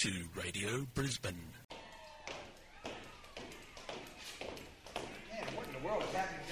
to Radio Brisbane. Man, what in the world is happening